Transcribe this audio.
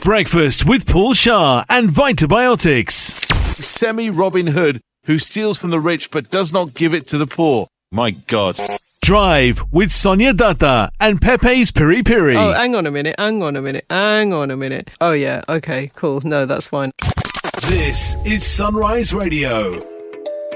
Breakfast with Paul Shah and Vitabiotics. Semi-Robin Hood who steals from the rich but does not give it to the poor. My God. Drive with Sonia Datta and Pepe's Piri Piri. Oh, hang on a minute. Oh, yeah, okay, cool. No, that's fine. This is Sunrise Radio.